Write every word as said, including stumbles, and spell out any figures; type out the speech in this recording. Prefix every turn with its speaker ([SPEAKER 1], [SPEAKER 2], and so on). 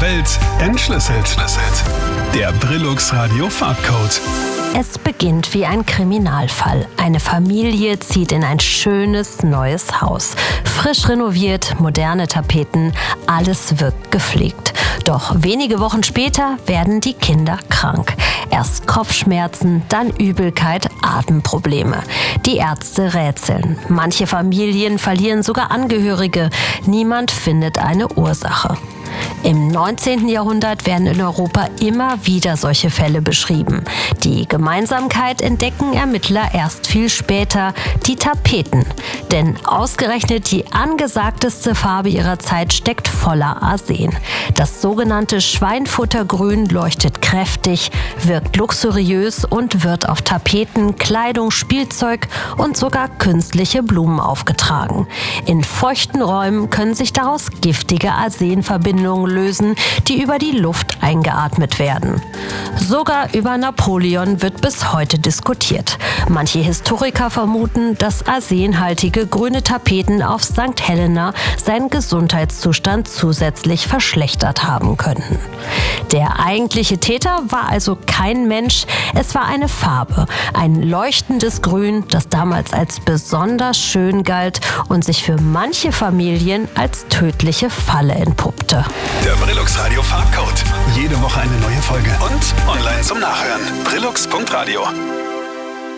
[SPEAKER 1] Welt entschlüsselt. Der Brillux Radio Farbcode.
[SPEAKER 2] Es beginnt wie ein Kriminalfall. Eine Familie zieht in ein schönes neues Haus. Frisch renoviert, moderne Tapeten, alles wirkt gepflegt. Doch wenige Wochen später werden die Kinder krank. Erst Kopfschmerzen, dann Übelkeit, Atemprobleme. Die Ärzte rätseln. Manche Familien verlieren sogar Angehörige. Niemand findet eine Ursache. Im neunzehnten Jahrhundert werden in Europa immer wieder solche Fälle beschrieben. Die Gemeinsamkeit entdecken Ermittler erst viel später, die Tapeten. Denn ausgerechnet die angesagteste Farbe ihrer Zeit steckt voller Arsen. Das sogenannte Schweinfuttergrün leuchtet kräftig, wirkt luxuriös und wird auf Tapeten, Kleidung, Spielzeug und sogar künstliche Blumen aufgetragen. In feuchten Räumen können sich daraus giftige Arsenverbindungen lösen, die über die Luft eingeatmet werden. Sogar über Napoleon wird bis heute diskutiert. Manche Historiker vermuten, dass arsenhaltige grüne Tapeten auf Sankt Helena seinen Gesundheitszustand zusätzlich verschlechtert haben könnten. Der eigentliche Täter war also kein Mensch, es war eine Farbe, ein leuchtendes Grün, das damals als besonders schön galt und sich für manche Familien als tödliche Falle entpuppte.
[SPEAKER 1] Der Brillux Radio Farbcode. Jede Woche eine neue Folge und online zum Nachhören. brillux punkt radio.